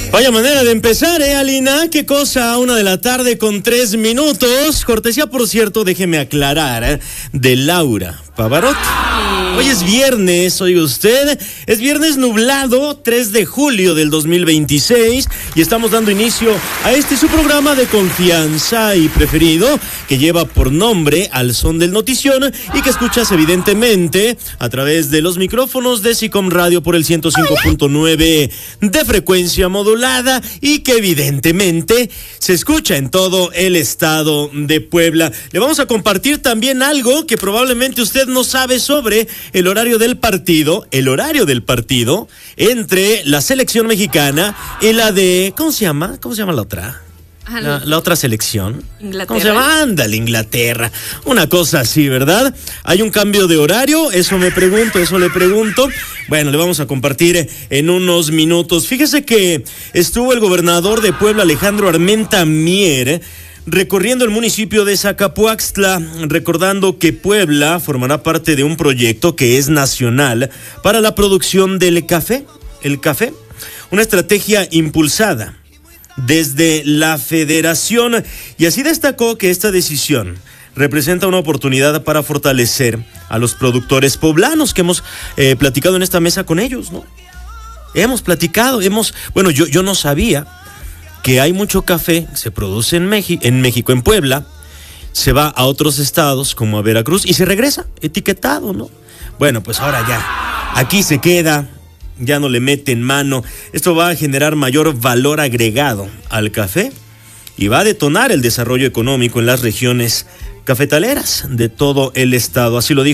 Vaya manera de empezar, Alina. ¿Qué cosa? 1:03 Cortesía, por cierto, déjeme aclarar, de Laura Pavarotti. Hoy es viernes, oiga usted, es viernes nublado, 3 de julio del 2026, y estamos dando inicio a su programa de confianza y preferido, que lleva por nombre Al Son del Notición, y que escuchas evidentemente a través de los micrófonos de SICOM Radio por el 105.9 de frecuencia modulada, y que evidentemente se escucha en todo el estado de Puebla. Le vamos a compartir también algo que probablemente usted no sabe sobre el horario del partido entre la selección mexicana y la de, ¿cómo se llama la otra? La otra selección. Inglaterra. ¿Cómo se llama? Ándale, Inglaterra. Una cosa así, ¿verdad? Hay un cambio de horario, eso le pregunto. Bueno, le vamos a compartir en unos minutos. Fíjese que estuvo el gobernador de Puebla, Alejandro Armenta Mier, recorriendo el municipio de Zacapuaxtla, recordando que Puebla formará parte de un proyecto que es nacional para la producción del café. El café, una estrategia impulsada desde la federación, y así destacó que esta decisión representa una oportunidad para fortalecer a los productores poblanos, que hemos platicado en esta mesa con ellos, ¿no? Hemos platicado, bueno, yo no sabía que hay mucho café, se produce en México, en Puebla, se va a otros estados como a Veracruz y se regresa etiquetado, ¿no? Bueno, pues ahora ya, aquí se queda, ya no le meten mano. Esto va a generar mayor valor agregado al café y va a detonar el desarrollo económico en las regiones cafetaleras de todo el estado, así lo dijo